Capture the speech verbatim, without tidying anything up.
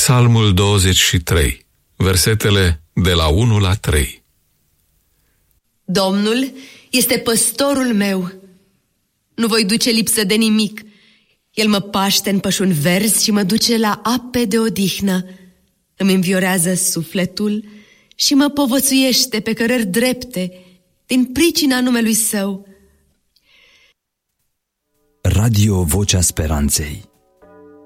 Psalmul douăzeci și trei, versetele de la unu la trei. Domnul este păstorul meu. Nu voi duce lipsă de nimic. El mă paște în pășuni verzi și mă duce la ape de odihnă. Îmi înviorează sufletul și mă povățuiește pe cărări drepte din pricina numelui său. Radio Vocea Speranței.